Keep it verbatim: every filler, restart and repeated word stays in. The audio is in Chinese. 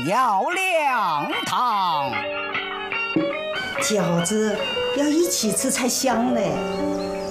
要两汤。 饺子要一起吃才香呢。